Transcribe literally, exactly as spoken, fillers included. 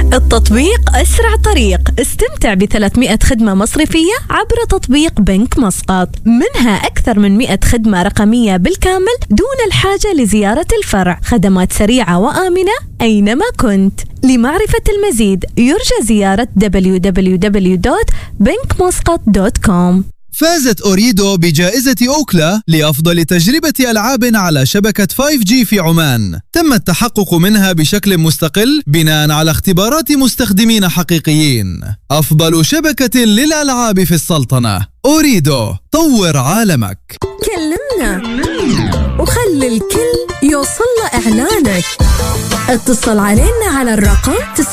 التطبيق أسرع طريق. استمتع ب ثلاثمئة خدمة مصرفية عبر تطبيق بنك مسقط، منها أكثر من مئة خدمة رقمية بالكامل دون الحاجة لزيارة الفرع. خدمات سريعة وآمنة أينما كنت. لمعرفة المزيد يرجى زيارة دبليو دبليو دبليو دوت بنك مسقط دوت كوم. فازت أوريدو بجائزة أوكلا لأفضل تجربة ألعاب على شبكة فايف جي في عمان. تم التحقق منها بشكل مستقل بناء على اختبارات مستخدمين حقيقيين. أفضل شبكة للألعاب في السلطنة. أوريدو، طور عالمك. كلمنا وخلي الكل يوصل له إعلانك. اتصل علينا على الرقم